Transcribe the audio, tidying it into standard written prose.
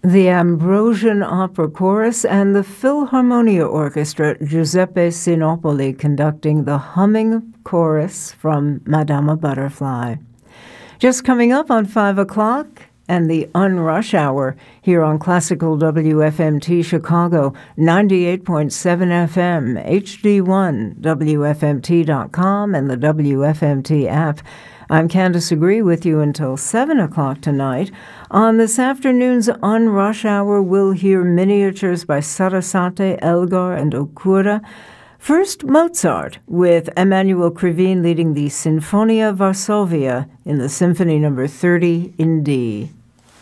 The Ambrosian Opera Chorus and the Philharmonia Orchestra, Giuseppe Sinopoli conducting the humming chorus from Madama Butterfly. Just coming up on 5 o'clock and the Unrush Hour here on Classical WFMT Chicago, 98.7 FM, HD1, WFMT.com, and the WFMT app. I'm Candace Agree with you until 7 o'clock tonight. On this afternoon's Unrush Hour, we'll hear miniatures by Sarasate, Elgar, and Okura. First, Mozart, with Emanuel Krivine leading the Sinfonia Varsovia in the Symphony No. 30 in D.